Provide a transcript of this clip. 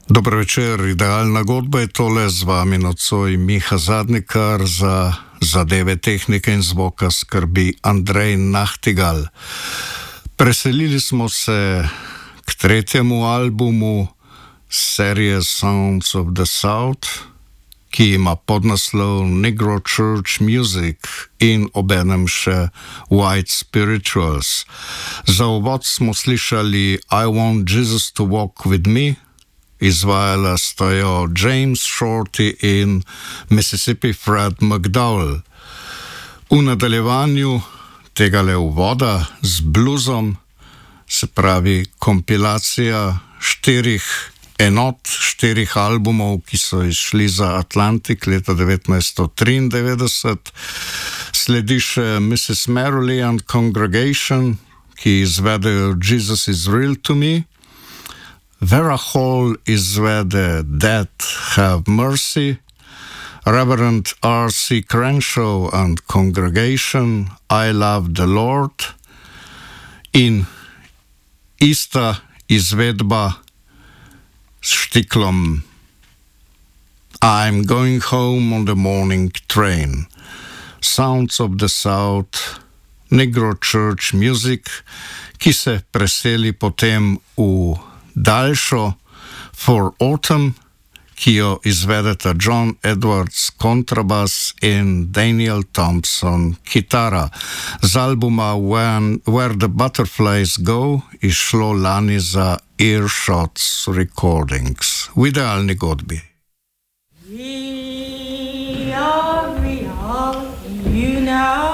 Dobro večer, idealna godba je tole, z vami nocoj Miha Zadnikar, za zadeve tehnike in zvoka skrbi Andrej Nahtigal. Preselili smo se k tretjemu albumu serije Sounds of the South, ki ima podnaslov Negro Church Music in obenem še White Spirituals. Za uvod smo slišali I Want Jesus to Walk With Me, izvajala sta jo James Shorty in Mississippi Fred McDowell. V nadaljevanju tegale uvoda z bluzom, se pravi kompilacija štirih albumov, ki so izšli za Atlantik leta 1993. Sledi še Mrs. Merrily and Congregation, ki izvedejo Jesus is Real to Me. Vera Hall izvede Dead Have Mercy, Reverend R.C. Crenshaw and Congregation, I Love the Lord, in ista izvedba s štiklom I'm Going Home on the Morning Train. Sounds of the South, Negro Church Music, ki se preseli potem v daljšo For Autumn, ki jo izvedeta John Edwards kontrabas in Daniel Thompson kitara. Z albuma Where the Butterflies Go izšlo lani za Earshots Recordings. V idealni godbi. We are, you now.